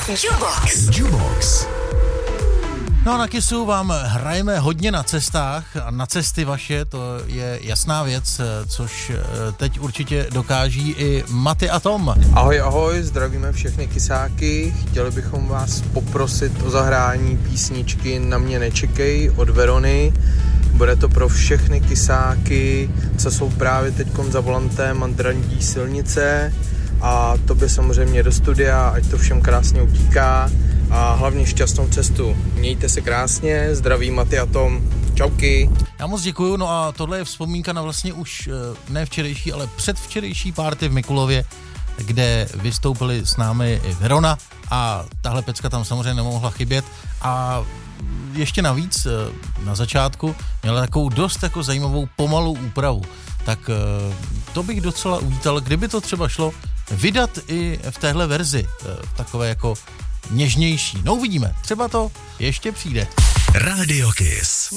Jukebox. No a na Kissu vám hrajeme hodně na cestách a na cesty vaše, to je jasná věc, což teď určitě dokáží i Maty a Tom. Ahoj, ahoj, zdravíme všechny Kisáky, chtěli bychom vás poprosit o zahrání písničky Na mě nečekej od Verony. Bude to pro všechny Kisáky, co jsou právě teďkom za volantem a drandí silnice, a tobě samozřejmě do studia, ať to všem krásně utíká a hlavně šťastnou cestu. Mějte se krásně, zdraví Maty a Tom, čauky. Já moc děkuju, no a tohle je vzpomínka na vlastně už ne včerejší, ale předvčerejší party v Mikulově, kde vystoupili s námi i Verona a tahle pecka tam samozřejmě nemohla chybět a ještě navíc na začátku měla takovou dost jako zajímavou pomalou úpravu, tak to bych docela uvítal, kdyby to třeba šlo vydat i v téhle verzi, takové jako něžnější. No uvidíme, třeba to ještě přijde. Radio Kiss.